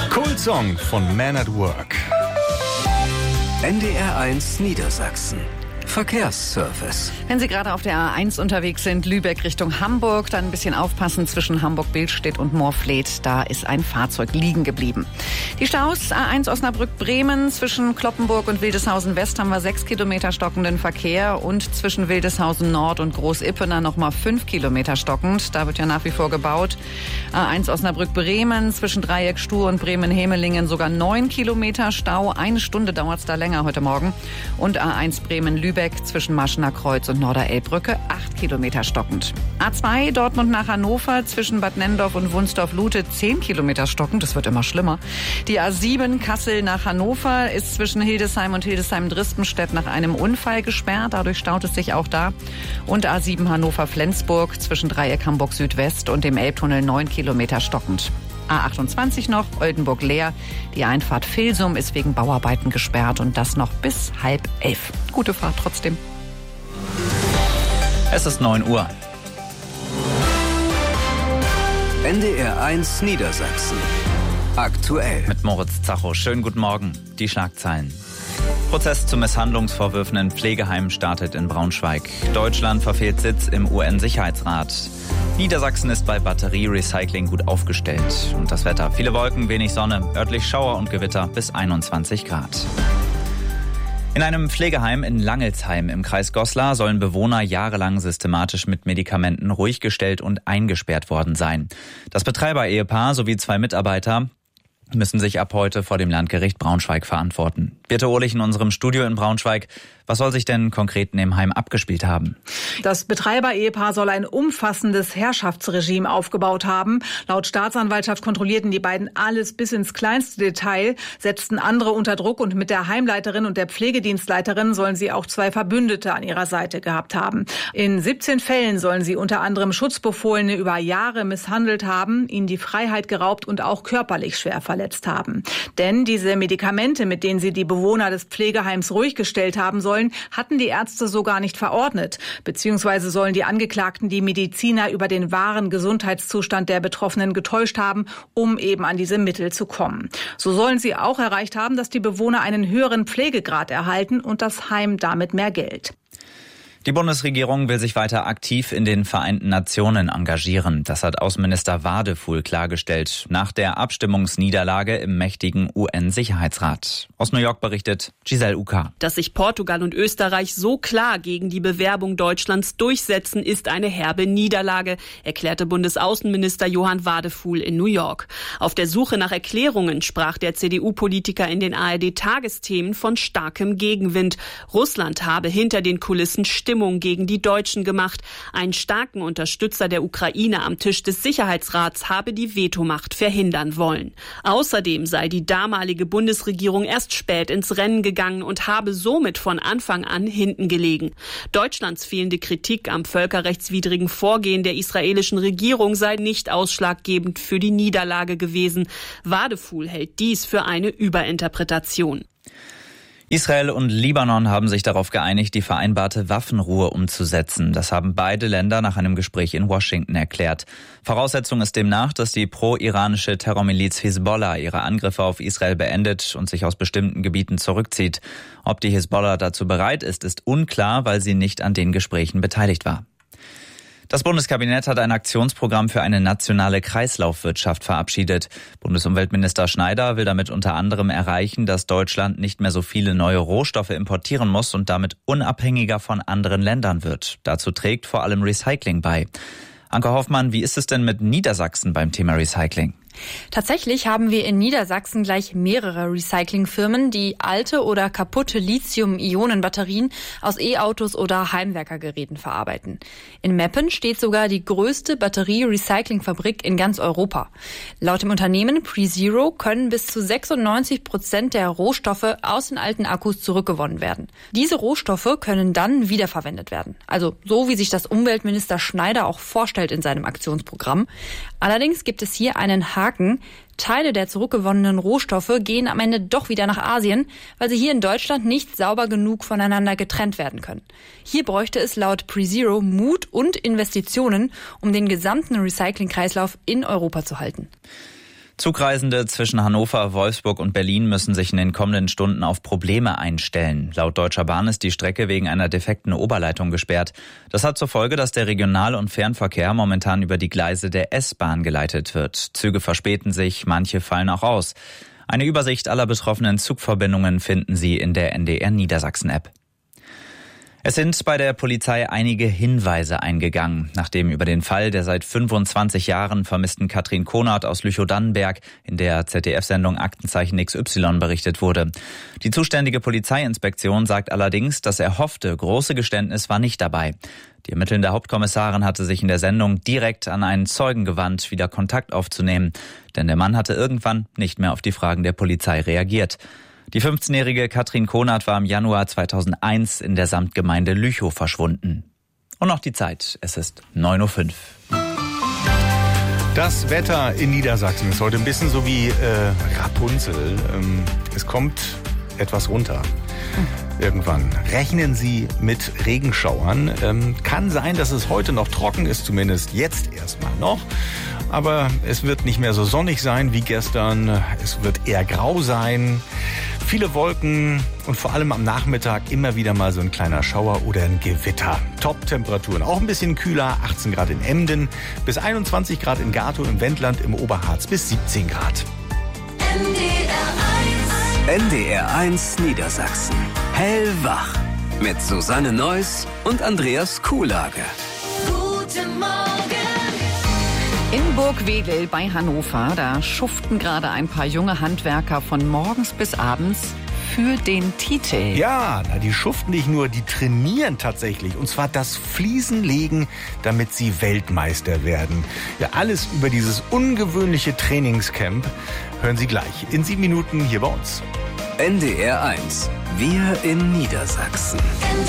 Cool Song von Man at Work. NDR1 Niedersachsen. Verkehrsservice. Wenn Sie gerade auf der A1 unterwegs sind, Lübeck Richtung Hamburg, dann ein bisschen aufpassen zwischen Hamburg-Billstedt und Moorfleet. Da ist ein Fahrzeug liegen geblieben. Die Staus A1 Osnabrück-Bremen zwischen Kloppenburg und Wildeshausen West haben wir 6 Kilometer stockenden Verkehr und zwischen Wildeshausen Nord und Groß-Ippener nochmal 5 Kilometer stockend. Da wird ja nach wie vor gebaut. A1 Osnabrück-Bremen zwischen Dreieck Stuhr und Bremen-Hemelingen sogar 9 Kilometer Stau. 1 Stunde dauert es da länger heute Morgen. Und A1 Bremen-Lübeck zwischen Maschener Kreuz und Norderelbbrücke 8 Kilometer stockend. A2 Dortmund nach Hannover zwischen Bad Nenndorf und Wunsdorf-Lute 10 Kilometer stockend. Das wird immer schlimmer. Die A7 Kassel nach Hannover ist zwischen Hildesheim und Hildesheim-Drispenstedt nach einem Unfall gesperrt. Dadurch staut es sich auch da. Und A7 Hannover-Flensburg zwischen Dreieck Hamburg Südwest und dem Elbtunnel 9 Kilometer stockend. A28 noch, Oldenburg-Leer. Die Einfahrt Vilsum ist wegen Bauarbeiten gesperrt und das noch bis 10:30. Gute Fahrt trotzdem. Es ist 9 Uhr. NDR1 Niedersachsen. Aktuell. Mit Moritz Zacho. Schönen guten Morgen. Die Schlagzeilen. Prozess zu Misshandlungsvorwürfen in Pflegeheimen startet in Braunschweig. Deutschland verfehlt Sitz im UN-Sicherheitsrat. Niedersachsen ist bei Batterierecycling gut aufgestellt. Und das Wetter: viele Wolken, wenig Sonne, örtlich Schauer und Gewitter bis 21 Grad. In einem Pflegeheim in Langelsheim im Kreis Goslar sollen Bewohner jahrelang systematisch mit Medikamenten ruhig gestellt und eingesperrt worden sein. Das Betreiber-Ehepaar sowie 2 Mitarbeiter müssen sich ab heute vor dem Landgericht Braunschweig verantworten. Birte Ohlich in unserem Studio in Braunschweig. Was soll sich denn konkret in dem Heim abgespielt haben? Das Betreiber-Ehepaar soll ein umfassendes Herrschaftsregime aufgebaut haben. Laut Staatsanwaltschaft kontrollierten die beiden alles bis ins kleinste Detail, setzten andere unter Druck und mit der Heimleiterin und der Pflegedienstleiterin sollen sie auch 2 Verbündete an ihrer Seite gehabt haben. In 17 Fällen sollen sie unter anderem Schutzbefohlene über Jahre misshandelt haben, ihnen die Freiheit geraubt und auch körperlich schwer verletzt haben. Denn diese Medikamente, mit denen sie die Bewohner des Pflegeheims ruhig gestellt haben sollen, hatten die Ärzte so gar nicht verordnet. Beziehungsweise sollen die Angeklagten die Mediziner über den wahren Gesundheitszustand der Betroffenen getäuscht haben, um eben an diese Mittel zu kommen. So sollen sie auch erreicht haben, dass die Bewohner einen höheren Pflegegrad erhalten und das Heim damit mehr Geld. Die Bundesregierung will sich weiter aktiv in den Vereinten Nationen engagieren. Das hat Außenminister Wadefuhl klargestellt nach der Abstimmungsniederlage im mächtigen UN-Sicherheitsrat. Aus New York berichtet Giselle Uka. Dass sich Portugal und Österreich so klar gegen die Bewerbung Deutschlands durchsetzen, ist eine herbe Niederlage, erklärte Bundesaußenminister Johann Wadefuhl in New York. Auf der Suche nach Erklärungen sprach der CDU-Politiker in den ARD-Tagesthemen von starkem Gegenwind. Russland habe hinter den Kulissen Stimmung gegen die Deutschen gemacht. Einen starken Unterstützer der Ukraine am Tisch des Sicherheitsrats habe die Vetomacht verhindern wollen. Außerdem sei die damalige Bundesregierung erst spät ins Rennen gegangen und habe somit von Anfang an hinten gelegen. Deutschlands fehlende Kritik am völkerrechtswidrigen Vorgehen der israelischen Regierung sei nicht ausschlaggebend für die Niederlage gewesen. Wadefuhl hält dies für eine Überinterpretation. Israel und Libanon haben sich darauf geeinigt, die vereinbarte Waffenruhe umzusetzen. Das haben beide Länder nach einem Gespräch in Washington erklärt. Voraussetzung ist demnach, dass die pro-iranische Terrormiliz Hisbollah ihre Angriffe auf Israel beendet und sich aus bestimmten Gebieten zurückzieht. Ob die Hisbollah dazu bereit ist, ist unklar, weil sie nicht an den Gesprächen beteiligt war. Das Bundeskabinett hat ein Aktionsprogramm für eine nationale Kreislaufwirtschaft verabschiedet. Bundesumweltminister Schneider will damit unter anderem erreichen, dass Deutschland nicht mehr so viele neue Rohstoffe importieren muss und damit unabhängiger von anderen Ländern wird. Dazu trägt vor allem Recycling bei. Anke Hoffmann, wie ist es denn mit Niedersachsen beim Thema Recycling? Tatsächlich haben wir in Niedersachsen gleich mehrere Recyclingfirmen, die alte oder kaputte Lithium-Ionen-Batterien aus E-Autos oder Heimwerkergeräten verarbeiten. In Meppen steht sogar die größte Batterie-Recyclingfabrik in ganz Europa. Laut dem Unternehmen PreZero können bis zu 96% der Rohstoffe aus den alten Akkus zurückgewonnen werden. Diese Rohstoffe können dann wiederverwendet werden. Also so, wie sich das Umweltminister Schneider auch vorstellt in seinem Aktionsprogramm. Allerdings gibt es hier einen Haken. Teile der zurückgewonnenen Rohstoffe gehen am Ende doch wieder nach Asien, weil sie hier in Deutschland nicht sauber genug voneinander getrennt werden können. Hier bräuchte es laut PreZero Mut und Investitionen, um den gesamten Recyclingkreislauf in Europa zu halten. Zugreisende zwischen Hannover, Wolfsburg und Berlin müssen sich in den kommenden Stunden auf Probleme einstellen. Laut Deutscher Bahn ist die Strecke wegen einer defekten Oberleitung gesperrt. Das hat zur Folge, dass der Regional- und Fernverkehr momentan über die Gleise der S-Bahn geleitet wird. Züge verspäten sich, manche fallen auch aus. Eine Übersicht aller betroffenen Zugverbindungen finden Sie in der NDR Niedersachsen-App. Es sind bei der Polizei einige Hinweise eingegangen, nachdem über den Fall der seit 25 Jahren vermissten Katrin Konert aus Lüchow-Dannenberg in der ZDF-Sendung Aktenzeichen XY berichtet wurde. Die zuständige Polizeiinspektion sagt allerdings, das erhoffte große Geständnis war nicht dabei. Die ermittelnde Hauptkommissarin hatte sich in der Sendung direkt an einen Zeugen gewandt, wieder Kontakt aufzunehmen. Denn der Mann hatte irgendwann nicht mehr auf die Fragen der Polizei reagiert. Die 15-jährige Katrin Konert war im Januar 2001 in der Samtgemeinde Lüchow verschwunden. Und noch die Zeit. Es ist 9:05 Uhr. Das Wetter in Niedersachsen ist heute ein bisschen so wie Rapunzel. Es kommt etwas runter. Irgendwann rechnen Sie mit Regenschauern. Kann sein, dass es heute noch trocken ist, zumindest jetzt erstmal noch. Aber es wird nicht mehr so sonnig sein wie gestern. Es wird eher grau sein. Viele Wolken und vor allem am Nachmittag immer wieder mal so ein kleiner Schauer oder ein Gewitter. Top-Temperaturen, auch ein bisschen kühler, 18 Grad in Emden, bis 21 Grad in Gatow im Wendland, im Oberharz bis 17 Grad. NDR 1 Niedersachsen. Hellwach. Mit Susanne Neuss und Andreas Kuhlage. Guten Morgen. In Burgwedel bei Hannover, da schuften gerade ein paar junge Handwerker von morgens bis abends für den Titel. Ja, die schuften nicht nur, die trainieren tatsächlich. Und zwar das Fliesenlegen, damit sie Weltmeister werden. Ja, alles über dieses ungewöhnliche Trainingscamp hören Sie gleich in 7 Minuten hier bei uns. NDR 1. Wir in Niedersachsen.